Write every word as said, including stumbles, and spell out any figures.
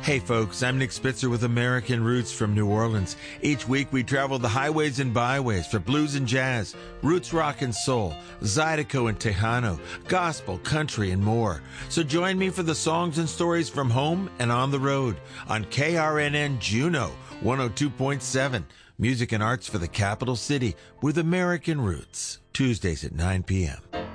Hey folks, I'm Nick Spitzer with American Roots from New Orleans. Each week we travel the highways and byways for blues and jazz, roots rock and soul, Zydeco and Tejano, gospel, country, and more. So join me for the songs and stories from home and on the road on K R N N Juneau one oh two point seven. Music and arts for the capital city with American Roots. Tuesdays at nine p.m.